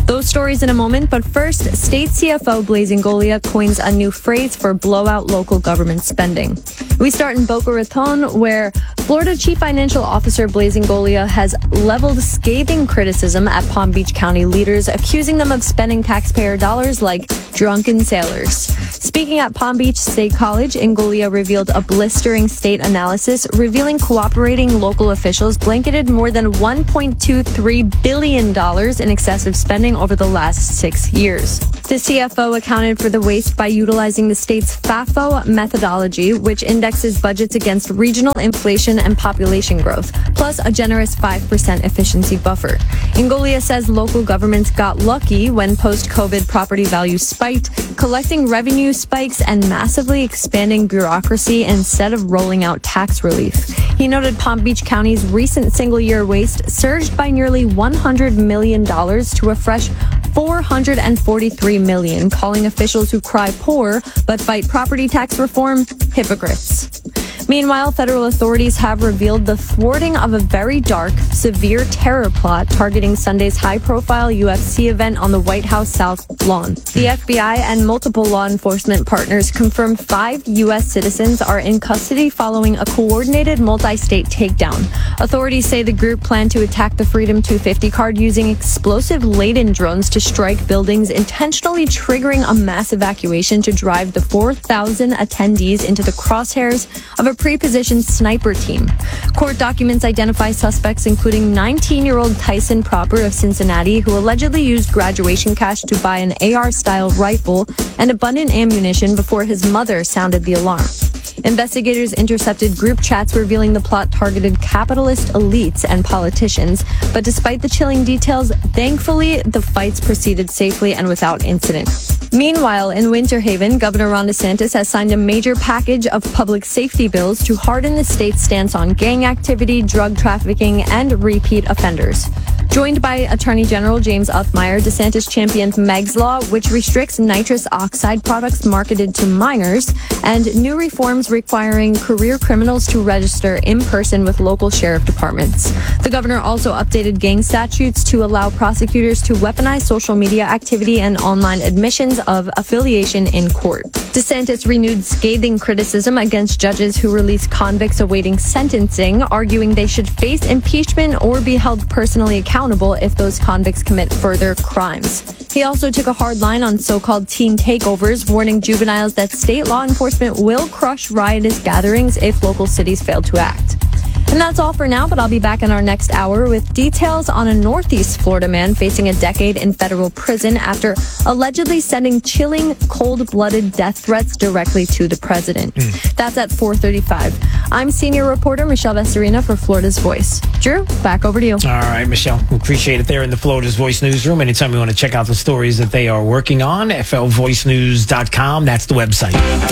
Those stories in a moment, but first, State C F O Blaise Ingoglia coins a new phrase for blowout local government spending. We start in Boca Raton, where Florida Chief Financial Officer Blaise Ingoglia has leveled scathing criticism at Palm Beach County leaders, accusing them of spending taxpayer dollars like drunken sailors. Speaking at Palm Beach State College, Ingoglia revealed a blistering state analysis revealing cooperating local officials blanketed more than one point two three billion dollars in excessive spending over the last six years. The C F O accounted for the waste by utilizing the state's FAFO methodology, which indexes budgets against regional inflation and population growth, plus a generous five percent efficiency buffer. Ingoglia says local governments got lucky when post-COVID property values spiked, collecting revenue spikes and massively expanding bureaucracy instead of rolling out tax relief. He noted Palm Beach County's recent single-year waste surged by nearly one hundred million dollars to a fresh four hundred forty-three million dollars, calling officials who cry poor but fight property tax reform hypocrites. Meanwhile, federal authorities have revealed the thwarting of a very dark, severe terror plot targeting Sunday's high-profile U F C event on the White House South Lawn. The F B I and multiple law enforcement partners confirmed five U S citizens are in custody following a coordinated multi-state takedown. Authorities say the group planned to attack the Freedom two fifty card using explosive-laden drones to strike buildings, intentionally triggering a mass evacuation to drive the four thousand attendees into the crosshairs of a pre-positioned sniper team. Court documents identify suspects including nineteen-year-old Tyson Proper of Cincinnati, who allegedly used graduation cash to buy an A R-style rifle and abundant ammunition before his mother sounded the alarm. Investigators intercepted group chats revealing the plot targeted capitalist elites and politicians, but despite the chilling details, thankfully, the fights proceeded safely and without incident. Meanwhile, in Winter Haven, Governor Ron DeSantis has signed a major package of public safety bills to harden the state's stance on gang activity, drug trafficking, and repeat offenders. Joined by Attorney General James Uthmeier, DeSantis championed Meg's Law, which restricts nitrous oxide products marketed to minors, and new reforms requiring career criminals to register in person with local sheriff departments. The governor also updated gang statutes to allow prosecutors to weaponize social media activity and online admissions of affiliation in court. DeSantis renewed scathing criticism against judges who release convicts awaiting sentencing, arguing they should face impeachment or be held personally accountable if those convicts commit further crimes. He also took a hard line on so-called teen takeovers, warning juveniles that state law enforcement will crush riotous gatherings if local cities fail to act. And that's all for now, but I'll be back in our next hour with details on a Northeast Florida man facing a decade in federal prison after allegedly sending chilling, cold-blooded death threats directly to the president. Mm. That's at four thirty-five. I'm senior reporter Michelle Vesserina for Florida's Voice. Drew, back over to you. All right, Michelle. We appreciate it there in the Florida's Voice newsroom. Anytime you want to check out the stories that they are working on, F L voice news dot com. That's the website.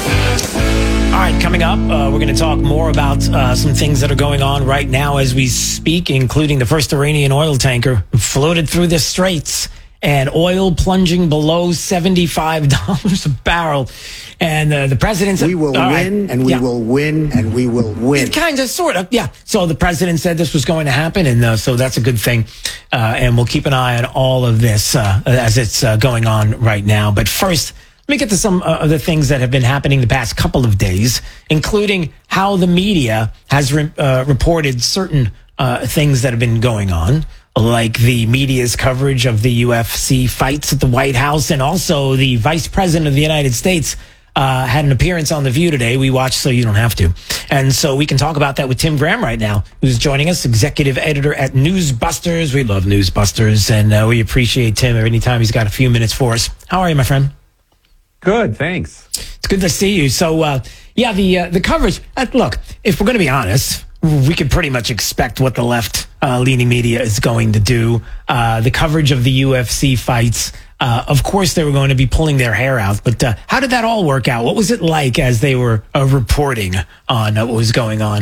All right, coming up, uh, we're going to talk more about uh, some things that are going on right now as we speak, including the first Iranian oil tanker floated through the straits and oil plunging below seventy-five dollars a barrel. And uh, the president said, we will win right, and we yeah. will win and we will win. Kind of, sort of, yeah. So the president said this was going to happen, and uh, so that's a good thing. Uh, and we'll keep an eye on all of this uh, as it's uh, going on right now. But first, let me get to some uh, of the things that have been happening the past couple of days, including how the media has re- uh, reported certain uh, things that have been going on, like the media's coverage of the U F C fights at the White House, and also the Vice President of the United States uh, had an appearance on The View today. We watched so you don't have to. And so we can talk about that with Tim Graham right now, who's joining us, executive editor at Newsbusters. We love Newsbusters, and uh, we appreciate Tim every time he's got a few minutes for us. How are you, my friend? Good, thanks. It's good to see you. So, uh, yeah, the uh, the coverage. Uh, look, if we're going to be honest, we can pretty much expect what the left-leaning uh, media is going to do. Uh, the coverage of the U F C fights, uh, of course, they were going to be pulling their hair out. But uh, how did that all work out? What was it like as they were uh, reporting on uh, what was going on?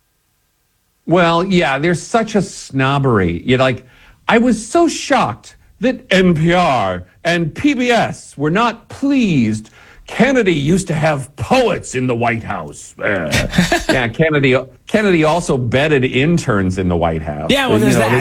Well, yeah, there's such a snobbery. You like, I was so shocked that N P R and P B S were not pleased. Kennedy used to have poets in the White House. Uh, yeah, Kennedy Kennedy also bedded interns in the White House. Yeah, well, there's you know, that. They never,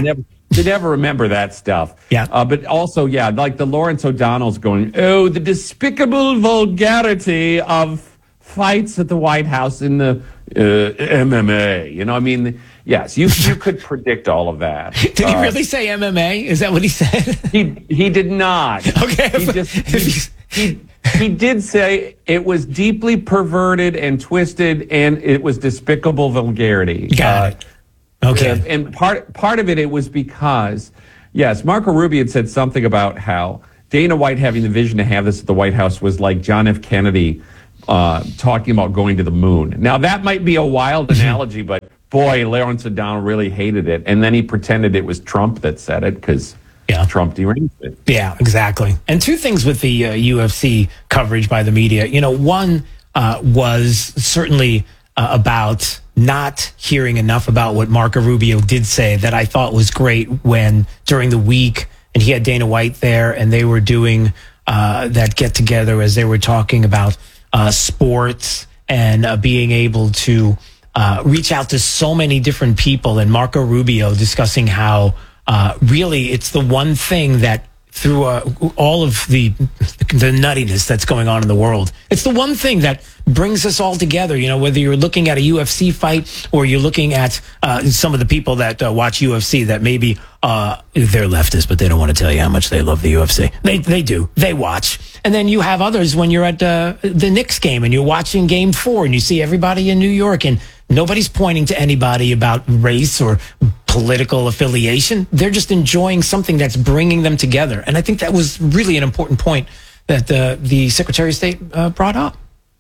They never remember that stuff. Yeah. Uh, but also, yeah, like the Lawrence O'Donnell's going, oh, the despicable vulgarity of fights at the White House in the uh, M M A. You know, I mean, yes, you you could predict all of that. Did he Uh, really say M M A? Is that what he said? He he did not. Okay. He just he, he he did say it was deeply perverted and twisted, and it was despicable vulgarity. Got it. Okay. And, and part part of it, it was because, yes, Marco Rubio had said something about how Dana White having the vision to have this at the White House was like John F. Kennedy uh, talking about going to the moon. Now, that might be a wild analogy, but boy, Lawrence O'Donnell really hated it. And then he pretended it was Trump that said it because yeah. Trump deranged it. Yeah, exactly. And two things with the uh, U F C coverage by the media. You know, one uh, was certainly uh, about not hearing enough about what Marco Rubio did say that I thought was great when during the week, and he had Dana White there, and they were doing uh, that get together as they were talking about uh, sports and uh, being able to uh, reach out to so many different people, and Marco Rubio discussing how uh, really it's the one thing that through uh, all of the the nuttiness that's going on in the world, it's the one thing that brings us all together. You know, whether you're looking at a U F C fight or you're looking at uh, some of the people that uh, watch U F C that maybe uh, they're leftists, but they don't want to tell you how much they love the U F C. They they do. They watch. And then you have others when you're at uh, the Knicks game and you're watching game four and you see everybody in New York and nobody's pointing to anybody about race or political affiliation. They're just enjoying something that's bringing them together. And I think that was really an important point that uh, the Secretary of State uh, brought up.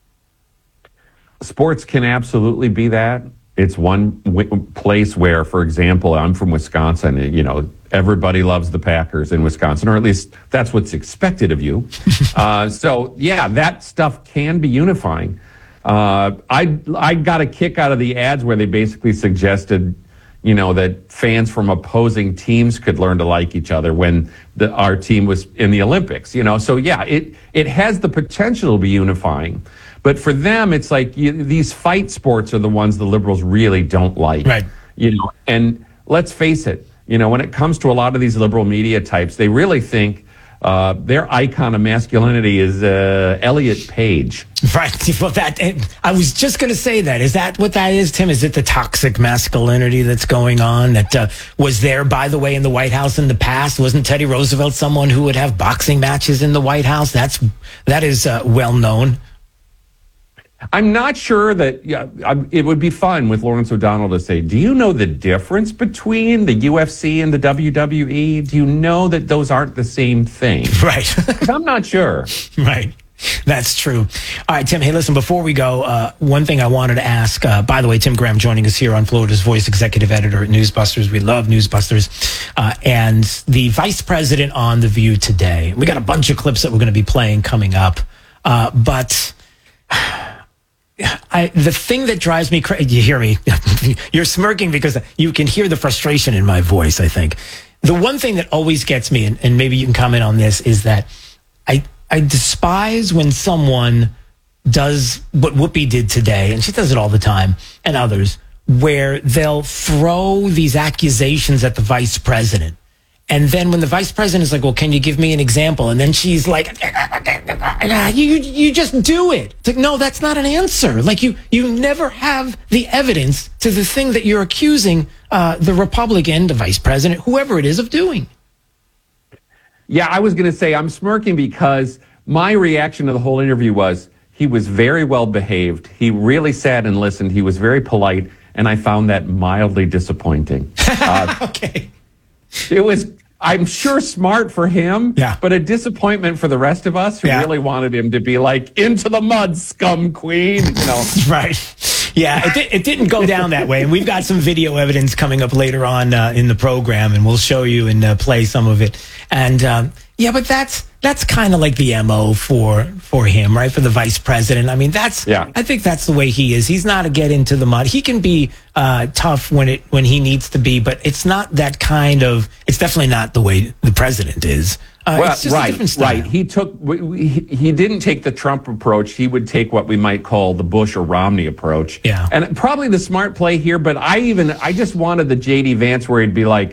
Sports can absolutely be that. It's one w- place where, for example, I'm from Wisconsin, and, you know, everybody loves the Packers in Wisconsin, or at least that's what's expected of you. uh, so, yeah, that stuff can be unifying. Uh, I I got a kick out of the ads where they basically suggested, you know, that fans from opposing teams could learn to like each other when the, our team was in the Olympics, you know. So, yeah, it, it has the potential to be unifying. But for them, it's like you, these fight sports are the ones the liberals really don't like. Right. You know, and let's face it, you know, when it comes to a lot of these liberal media types, they really think uh, their icon of masculinity is uh, Elliot Page. Right. Well, that I was just going to say that. Is that what that is, Tim? Is it the toxic masculinity that's going on that uh, was there, by the way, in the White House in the past? Wasn't Teddy Roosevelt someone who would have boxing matches in the White House? That's that is uh, well known. I'm not sure that yeah, I, it would be fun with Lawrence O'Donnell to say, do you know the difference between the U F C and the W W E? Do you know that those aren't the same thing? Right. I'm not sure. Right. That's true. All right, Tim. Hey, listen, before we go, uh, one thing I wanted to ask, uh, by the way, Tim Graham joining us here on Florida's Voice, executive editor at Newsbusters. We love Newsbusters. Uh, and the vice president on The View today. We got a bunch of clips that we're going to be playing coming up. Uh, but I, the thing that drives me crazy, you hear me, you're smirking because you can hear the frustration in my voice, I think. The one thing that always gets me, and, and maybe you can comment on this, is that I, I despise when someone does what Whoopi did today, and she does it all the time, and others, where they'll throw these accusations at the vice president. And then when the vice president is like, well, can you give me an example? And then she's like, you you just do it. It's like, no, that's not an answer. Like you you never have the evidence to the thing that you're accusing uh, the Republican, the vice president, whoever it is, of doing. Yeah, I was going to say I'm smirking because my reaction to the whole interview was he was very well behaved. He really sat and listened. He was very polite. And I found that mildly disappointing. Uh, okay. It was, I'm sure, smart for him, yeah. but a disappointment for the rest of us who yeah. really wanted him to be like, into the mud, scum queen. You know. Right. Yeah, it, di- it didn't go down that way. And we've got some video evidence coming up later on uh, in the program, and we'll show you and uh, play some of it. And um, yeah, but that's that's kind of like the M O for for him, right? For the vice president. I mean, that's yeah. I think that's the way he is. He's not a get into the mud. He can be uh, tough when it when he needs to be, but it's not that kind of. It's definitely not the way the president is. Uh, well, it's just right, a different style. right. He took. We, he didn't take the Trump approach. He would take what we might call the Bush or Romney approach. Yeah. And probably the smart play here. But I even I just wanted the J D Vance where he'd be like,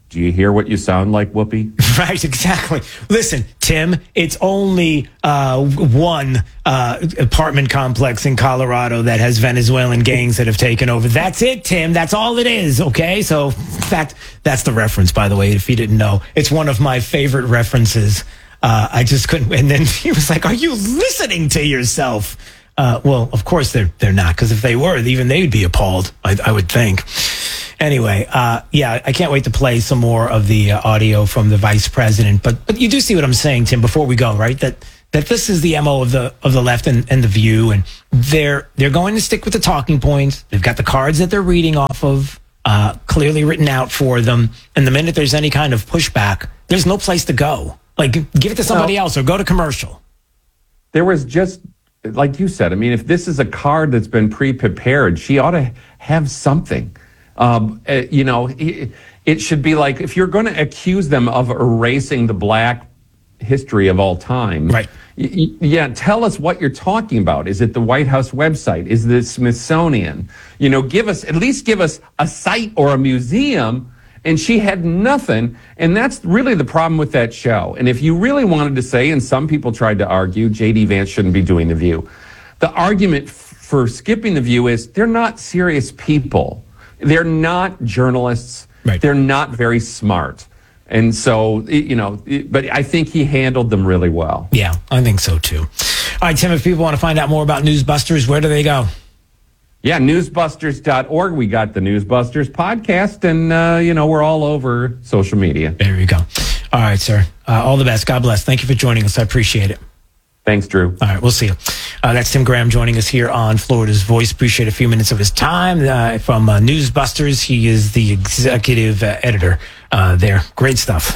Do you hear what you sound like, Whoopi? Right, exactly. Listen, Tim, it's only uh, one uh, apartment complex in Colorado that has Venezuelan gangs that have taken over. That's it, Tim. That's all it is, okay? So, in fact, that's the reference, by the way, if you didn't know. It's one of my favorite references. Uh, I just couldn't. And then he was like, are you listening to yourself? Uh, well, of course they're they're not, because if they were, even they'd be appalled, I, I would think. Anyway, uh, yeah, I can't wait to play some more of the uh, audio from the vice president. But but you do see what I'm saying, Tim, before we go, right? That that this is the M O of the of the left and, and the View, and they're they're going to stick with the talking points. They've got the cards that they're reading off of, uh, clearly written out for them. And the minute there's any kind of pushback, there's no place to go. Like, give it to somebody well, else or go to commercial. There was just, like you said, I mean, if this is a card that's been pre-prepared, she ought to have something. Um, uh, you know, it, it should be like, if you're going to accuse them of erasing the black history of all time, right? Y- y- yeah, tell us what you're talking about. Is it the White House website? Is it the Smithsonian? You know, give us, at least give us a site or a museum. And she had nothing. And that's really the problem with that show. And if you really wanted to say, and some people tried to argue, J D Vance shouldn't be doing The View. The argument f- for skipping The View is they're not serious people. They're not journalists. Right. They're not very smart. And so, you know, but I think he handled them really well. Yeah, I think so too. All right, Tim, if people want to find out more about Newsbusters, where do they go? Yeah, newsbusters dot org. We got the Newsbusters podcast, and, uh, you know, we're all over social media. There you go. All right, sir. Uh, all the best. God bless. Thank you for joining us. I appreciate it. Thanks, Drew. All right, we'll see you. Uh, that's Tim Graham joining us here on Florida's Voice. Appreciate a few minutes of his time uh, from uh, Newsbusters. He is the executive uh, editor uh, there. Great stuff.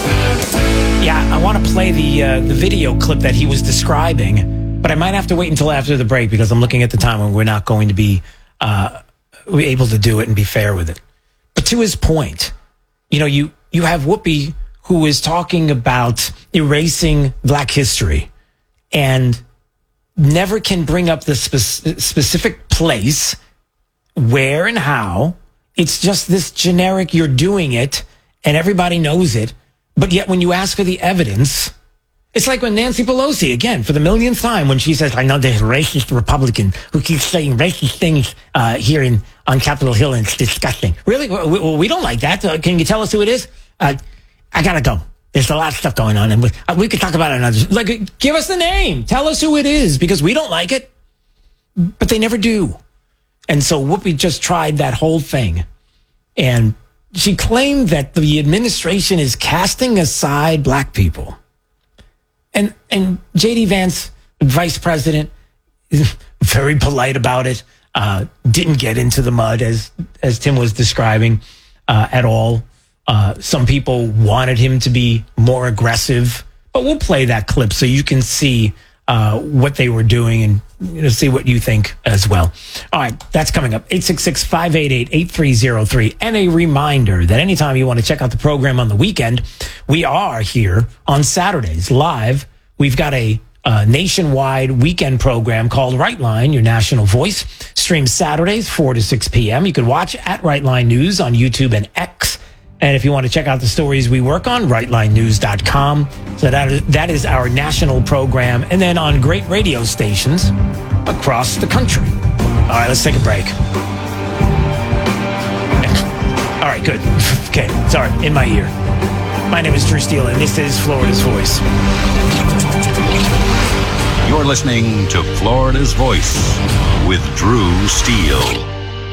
Yeah, I want to play the uh, the video clip that he was describing, but I might have to wait until after the break because I'm looking at the time when we're not going to be uh, able to do it and be fair with it. But to his point, you know, you, you have Whoopi who is talking about erasing black history and never can bring up the spe- specific place, where and how. It's just this generic, you're doing it, and everybody knows it. But yet when you ask for the evidence, it's like when Nancy Pelosi, again, for the millionth time, when she says, I know there's a racist Republican who keeps saying racist things uh, here in on Capitol Hill, and it's disgusting. Really? We, we don't like that. Uh, can you tell us who it is? Uh, I gotta go. There's a lot of stuff going on, and we, uh, we could talk about it another. Like, give us the name. Tell us who it is, because we don't like it. But they never do. And so Whoopi just tried that whole thing. And she claimed that the administration is casting aside black people. And and J D Vance, vice president, is very polite about it. Uh, didn't get into the mud, as, as Tim was describing, uh, at all. Uh, some people wanted him to be more aggressive, but we'll play that clip so you can see uh, what they were doing and you know, see what you think as well. All right, that's coming up. eight six six, five eight eight, eight three zero three. And a reminder that anytime you want to check out the program on the weekend, we are here on Saturdays live. We've got a uh, nationwide weekend program called Right Line, your national voice. Streams Saturdays, four to six p.m. You can watch at Right Line News on YouTube and X. And if you want to check out the stories we work on, right line news dot com. So that is, that is our national program. And then on great radio stations across the country. All right, let's take a break. All right, good. Okay, sorry, in my ear. My name is Drew Steele, and this is Florida's Voice. You're listening to Florida's Voice with Drew Steele.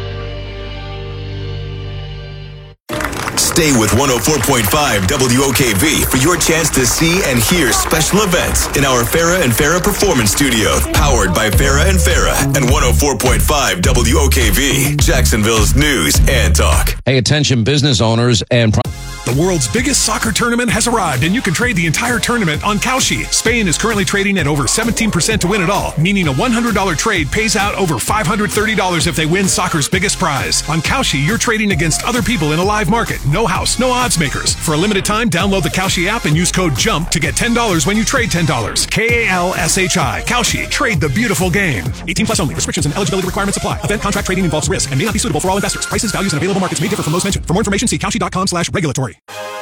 Stay with one oh four point five W O K V for your chance to see and hear special events in our Farah and Farah Performance Studio, powered by Farah and Farah and one oh four point five W O K V, Jacksonville's news and talk. Hey, attention business owners and... Pro- The world's biggest soccer tournament has arrived, and you can trade the entire tournament on Kalshi. Spain is currently trading at over seventeen percent to win it all, meaning a one hundred dollars trade pays out over five hundred thirty dollars if they win soccer's biggest prize. On Kalshi, you're trading against other people in a live market. No house, no odds makers. For a limited time, download the Kalshi app and use code JUMP to get ten dollars when you trade ten dollars. K A L S H I. Kalshi. Trade the beautiful game. eighteen plus only. Restrictions and eligibility requirements apply. Event contract trading involves risk and may not be suitable for all investors. Prices, values, and available markets may differ from those mentioned. For more information, see kalshi dot com slash regulatory. shortly.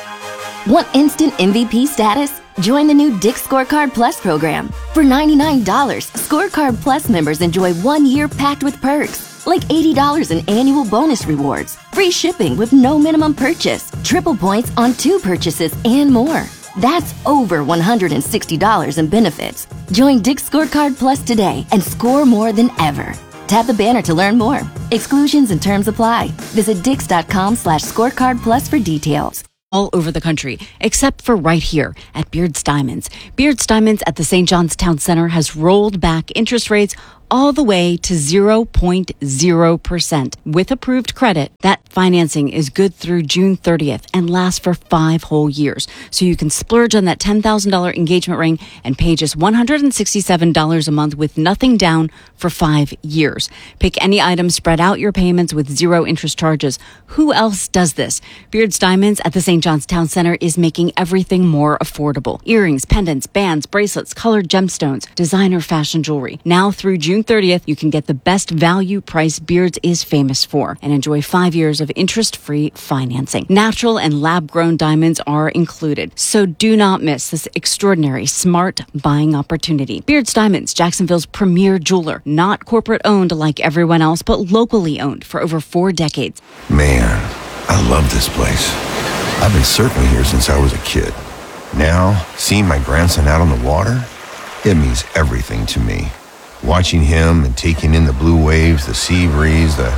Want instant M V P status? Join the new Dick's Scorecard Plus program. For ninety-nine dollars, Scorecard Plus members enjoy one year packed with perks, like eighty dollars in annual bonus rewards, free shipping with no minimum purchase, triple points on two purchases, and more. That's over one hundred sixty dollars in benefits. Join Dick's Scorecard Plus today and score more than ever. Tap the banner to learn more. Exclusions and terms apply. Visit dix.com slash scorecard plus for details. All over the country, except for right here at Beard's Diamonds. Beard's Diamonds at the Saint John's Town Center has rolled back interest rates all the way to zero point zero percent. With approved credit, that financing is good through June thirtieth and lasts for five whole years. So you can splurge on that ten thousand dollars engagement ring and pay just one hundred sixty-seven dollars a month with nothing down for five years. Pick any item, spread out your payments with zero interest charges. Who else does this? Beard's Diamonds at the Saint John's Town Center is making everything more affordable. Earrings, pendants, bands, bracelets, colored gemstones, designer fashion jewelry. Now through June thirtieth, you can get the best value price Beards is famous for and enjoy five years of interest-free financing. Natural and lab-grown diamonds are included, so do not miss this extraordinary smart buying opportunity. Beards Diamonds, Jacksonville's premier jeweler, not corporate owned like everyone else, but locally owned for over four decades. Man, I love this place. I've been surfing here since I was a kid. Now, seeing my grandson out on the water, it means everything to me. Watching him and taking in the blue waves, the sea breeze, the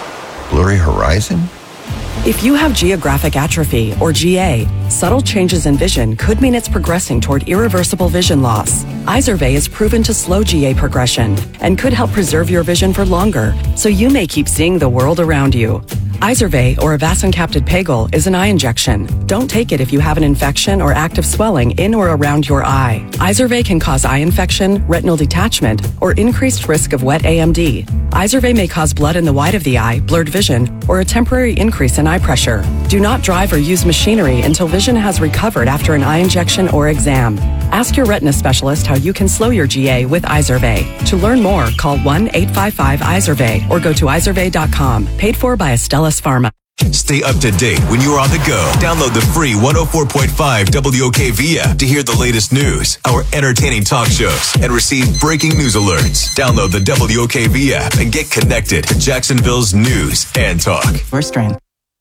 blurry horizon. If you have geographic atrophy, or G A, subtle changes in vision could mean it's progressing toward irreversible vision loss. Izervay is proven to slow G A progression and could help preserve your vision for longer, so you may keep seeing the world around you. Izervay, or avacincaptad pegol, is an eye injection. Don't take it if you have an infection or active swelling in or around your eye. Izervay can cause eye infection, retinal detachment, or increased risk of wet A M D. Izervay may cause blood in the white of the eye, blurred vision, or a temporary increase in eye pressure. Do not drive or use machinery until vision has recovered after an eye injection or exam. Ask your retina specialist how you can slow your G A with Izervay. To learn more, call one eight five five Izervay or go to izervay dot com. Paid for by Astellas Pharma. Stay up to date when you're on the go. Download the free one oh four point five W O K V app to hear the latest news, our entertaining talk shows, and receive breaking news alerts. Download the W O K V app and get connected to Jacksonville's news and talk. First strain.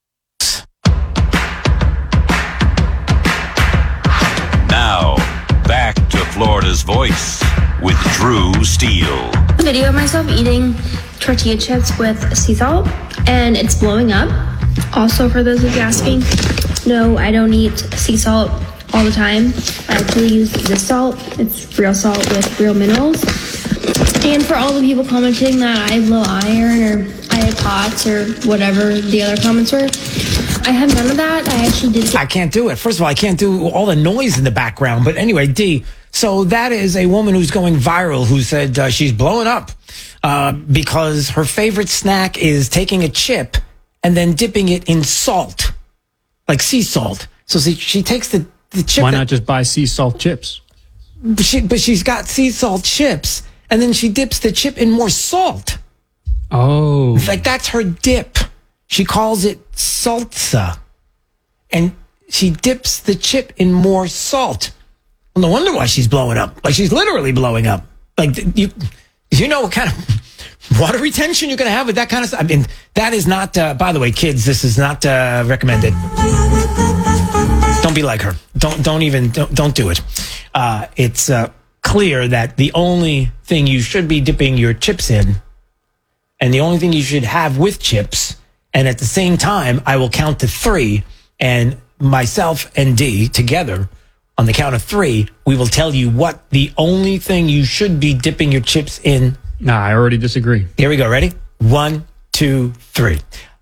Now, back to Florida's Voice with Drew Steele. Video of myself eating tortilla chips with sea salt, and it's blowing up. Also, for those of you asking, no, I don't eat sea salt all the time. I actually use this salt. It's real salt with real minerals. And for all the people commenting that I have low iron or I have POTS or whatever the other comments were, I have none of that. I actually did. I can't do it. First of all, I can't do all the noise in the background. But anyway, D, so that is a woman who's going viral who said uh, she's blowing up uh, because her favorite snack is taking a chip and then dipping it in salt, like sea salt. So she, she takes the, the chip. Why not just buy sea salt chips? But, she, but she's got sea salt chips, and then she dips the chip in more salt. Oh. Like, that's her dip. She calls it salsa. And she dips the chip in more salt. Well, no wonder why she's blowing up. Like, she's literally blowing up. Like, you you know what kind of water retention you're going to have with that kind of stuff? I mean, that is not, uh, by the way, kids, this is not uh, recommended. Don't be like her. Don't don't even, don't, don't do it. Uh, it's uh, clear that the only thing you should be dipping your chips in, and the only thing you should have with chips, and at the same time, I will count to three, and myself and D together, on the count of three, we will tell you what the only thing you should be dipping your chips in. Nah, I already disagree. Here we go. Ready? One, two, three.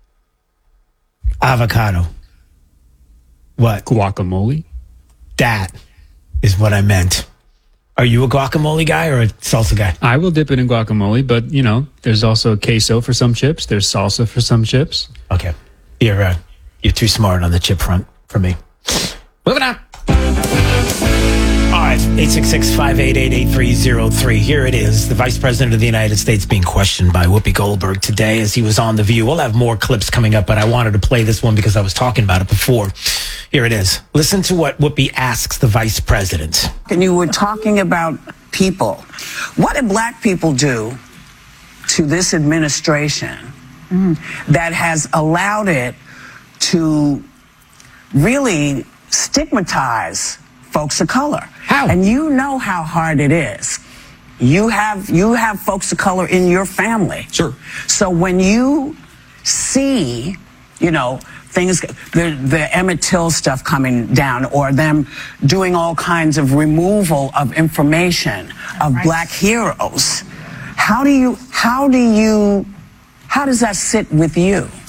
Avocado. What? Guacamole. That is what I meant. Are you a guacamole guy or a salsa guy? I will dip it in guacamole, but, you know, there's also queso for some chips. There's salsa for some chips. Okay. You're, uh, you're too smart on the chip front for me. Moving on. All right. five, eight six six, five eight eight, eight three zero three. Here it is. The Vice President of the United States being questioned by Whoopi Goldberg today as he was on The View. We'll have more clips coming up, but I wanted to play this one because I was talking about it before. Here it is. Listen to what Whoopi asks the Vice President. And you were talking about people. What did black people do to this administration mm. that has allowed it to really stigmatize folks of color? How? And you know how hard it is. You have you have folks of color in your family. Sure. So when you see, you know, things, the, the Emmett Till stuff coming down, or them doing all kinds of removal of information of right. black heroes, how do you, how do you, how does that sit with you?